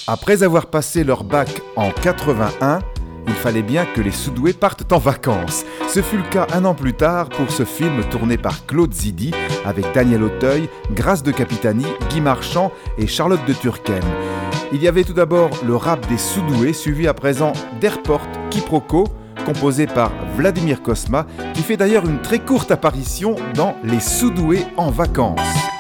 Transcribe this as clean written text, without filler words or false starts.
Après avoir passé leur bac en 81, il fallait bien que les sudoués partent en vacances. Ce fut le cas un an plus tard pour ce film tourné par Claude Zidi avec Daniel Auteuil, Grâce de Capitani, Guy Marchand et Charlotte de Turckheim. Il y avait tout d'abord le rap des sudoués, suivi à présent d'Airport Quiproquo, composé par Vladimir Cosma, qui fait d'ailleurs une très courte apparition dans Les Sudoués en vacances.